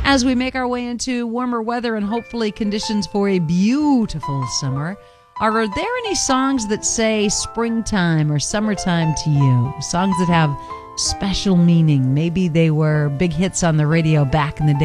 as we make our way into warmer weather and hopefully conditions for a beautiful summer. Are there any songs that say springtime or summertime to you? Songs that have special meaning. Maybe they were big hits on the radio back in the day.